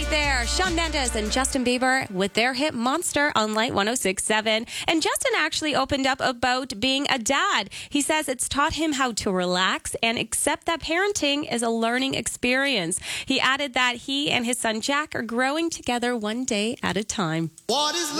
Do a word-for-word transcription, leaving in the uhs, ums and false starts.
right there. Shawn Mendes and Justin Bieber with their hit Monster on Light one oh six point seven. And Justin actually opened up about being a dad. He says it's taught him how to relax and accept that parenting is a learning experience. He added that he and his son Jack are growing together one day at a time. What is